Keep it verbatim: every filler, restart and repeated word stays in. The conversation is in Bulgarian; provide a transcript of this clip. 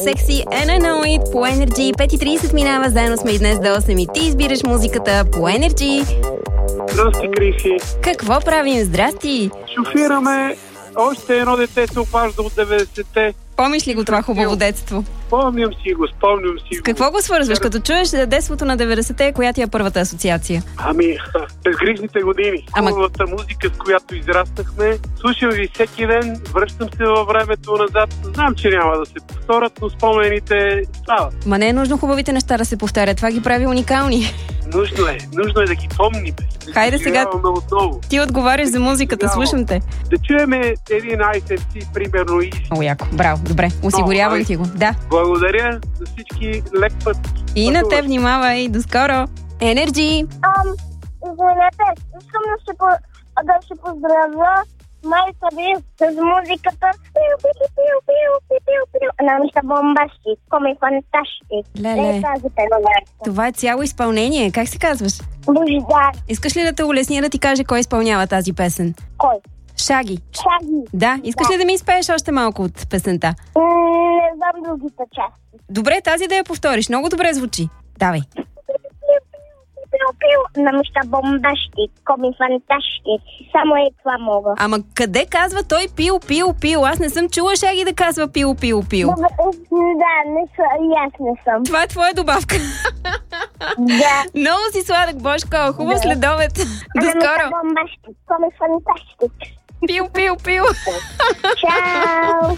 Sexy and Annoyed по Energy. пет и трийсет минава, заедно сме и днес до осем и ти избираш музиката по Energy. Здрасти, Криси. Какво правим? Здрасти! Шофираме. Още едно дете се опажда от деветдесетте. Помниш ли го това хубаво детство? Спомням си го, спомням си го. С какво го свързваш? Като чуеш детството на деветдесетте, коя ти е първата асоциация? Ами, безгрижните години. Ама... Хубавата музика, с която израснахме. Слушам ви всеки ден, връщам се във времето назад. Знам, че няма да се повторят, но спомените стават. Ма не е нужно хубавите неща да се повтарят. Това ги прави уникални. Нужно е, нужно е да ги помним. Да Хайде сега, отново. Ти отговаряш за музиката, слушам те. Да чуеме един ай ес ем си, примерно и... Много яко, браво, добре, осигурявам О, ти го. Да. Благодаря за всички, лек път. И на теб внимавай, до скоро. Energy! Ам, извинете, искам да се, по... да се поздравя майка ви с музиката пиу, пиу, пиу, пиу, пиу, пиу, на миста Бомбастик, коми фантастик. Леле, Е, тази пеноверка. това е цяло изпълнение. Как се казваш? Божидар. Искаш ли да те улесня да ти каже кой изпълнява тази песен? Кой? Шаги. Шаги. Да, искаш Да. ли да ми изпееш още малко от песента? М, не знам другите части. Добре, тази да я повториш. Много добре звучи. Давай. Пиу, пиу, на миста Бомбастик, коми фантастик. Само е това мога. Ама къде казва той пил, пил, пил? Аз не съм чула Шаги да казва пил, пил, пил. Добре, да, не съм, и аз не съм. Това е твоя добавка. Да. Много си сладък, Божко. Хубав следобед. До скоро. Бомбастик, коми фантастик. Пил, пил, пил. Чао!